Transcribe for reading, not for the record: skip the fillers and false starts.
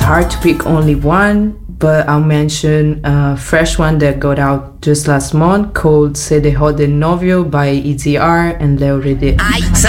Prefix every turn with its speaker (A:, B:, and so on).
A: hard to pick only one, but I'll mention a fresh one that got out just last month called Se dejó de novio by EZR and Leo Rede.
B: Ay, se